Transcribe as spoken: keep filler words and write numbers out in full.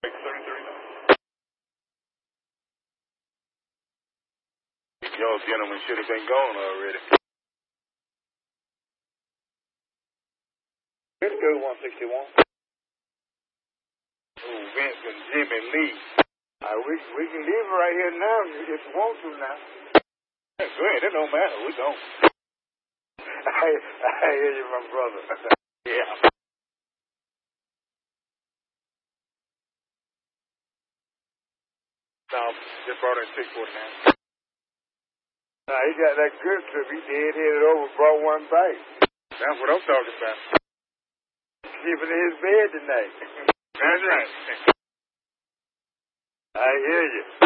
Y'all gentlemen should have been gone already. Let's go one sixty-one. Oh, Vince and Jimmy Lee. Uh, we, we can leave it right here now if you want to now. Yeah, go ahead, it don't matter. We don't. I, I hear you, my brother. Yeah. Now, just brought in six forty-nine. Now, he got that good trip. He did hit it over, brought one back. That's what I'm talking about. Sleeping in his bed tonight. That's right. I hear you.